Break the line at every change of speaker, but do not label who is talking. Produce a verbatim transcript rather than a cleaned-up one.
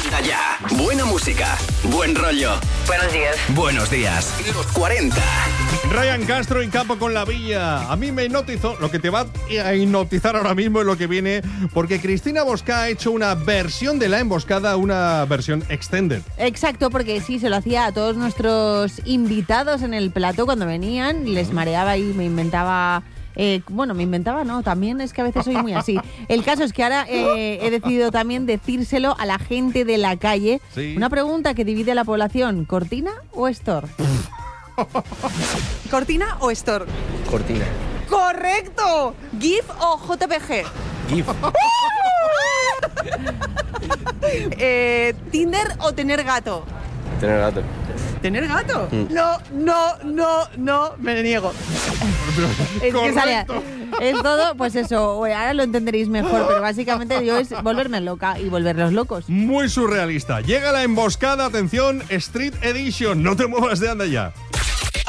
Anda ya. Buena música. Buen rollo.
Buenos días.
Buenos días. Los cuarenta.
Ryan Castro en Campo con la Villa. A mí me hipnotizó. Lo que te va a hipnotizar ahora mismo es lo que viene, porque Cristina Bosca ha hecho una versión de La Emboscada, una versión extended.
Exacto, porque sí, se lo hacía a todos nuestros invitados en el plató cuando venían. Les mareaba y me inventaba... Eh, bueno, me inventaba, no, también es que a veces soy muy así. El caso es que ahora eh, he decidido también decírselo a la gente de la calle.
Sí.
Una pregunta que divide a la población: ¿Cortina o Store?
¿Cortina o Store?
Cortina.
¡Correcto! ¿GIF o J P G?
GIF.
eh, ¿Tinder o tener gato?
Tener gato.
¿Tener gato?
Mm.
No, no, no, no, me niego.
Es que sale,
Correcto.
es todo, pues eso, ahora lo entenderéis mejor, pero básicamente yo es volverme loca y volverlos locos.
Muy surrealista. Llega La Emboscada, atención, Street Edition. No te muevas de anda ya.